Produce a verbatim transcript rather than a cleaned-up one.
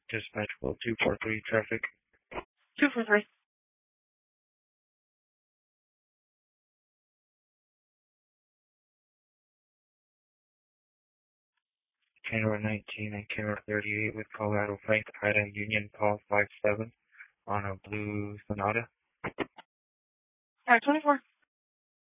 Dispatch Will two four three traffic. two four three. Camera nineteen and camera thirty-eight with Colorado Frank Ida Union Paul five seven on a blue Sonata. Alright, twenty-four.